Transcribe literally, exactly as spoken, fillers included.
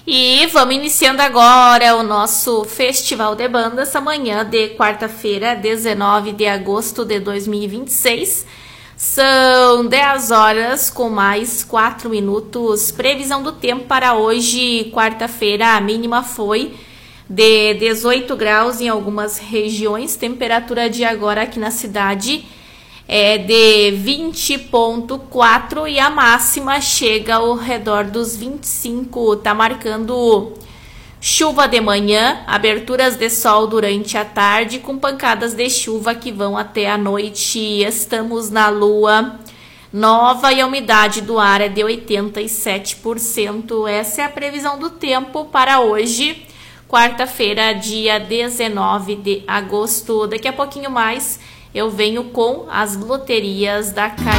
E vamos iniciando agora o nosso Festival de Bandas, essa manhã de quarta-feira, dezenove de agosto de dois mil e vinte e seis. São dez horas com mais quatro minutos. Previsão do tempo para hoje, quarta-feira, a mínima foi de dezoito graus em algumas regiões. Temperatura de agora aqui na cidade é de vinte ponto quatro e a máxima chega ao redor dos vinte e cinco. Tá marcando chuva de manhã, aberturas de sol durante a tarde com pancadas de chuva que vão até a noite. Estamos na lua nova e a umidade do ar é de oitenta e sete por cento. Essa é a previsão do tempo para hoje, quarta-feira, dia dezenove de agosto. Daqui a pouquinho mais eu venho com as loterias da Caixa.